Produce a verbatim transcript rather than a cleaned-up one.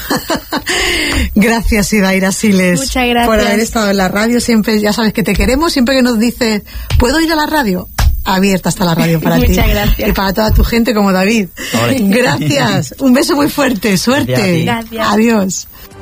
Gracias, Idaira Siles. Muchas gracias. Por haber estado en la radio. Siempre, ya sabes que te queremos. Siempre que nos dices, ¿puedo ir a la radio? Abierta está la radio para ti. Muchas gracias. Y para toda tu gente como David. Ole. Gracias. Un beso muy fuerte. Suerte. Gracias. Adiós.